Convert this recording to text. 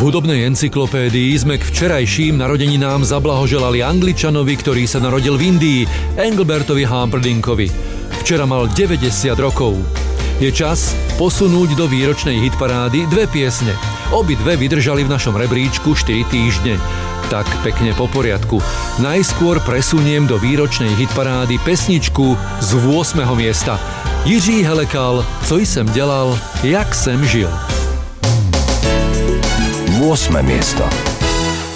V hudobnej encyklopédii sme k včerajším narodeninám zablahoželali Angličanovi, ktorý sa narodil v Indii, Englebertovi Humperdinkovi. Včera mal 90 rokov. Je čas posunúť do výročnej hitparády dve piesne. Obidve vydržali v našom rebríčku 4 týždne. Tak pekne po poriadku. Najskôr presuniem do výročnej hitparády pesničku z 8. miesta. Jiří Helekal, Co jsem dělal, jak jsem žil. 8. miesto.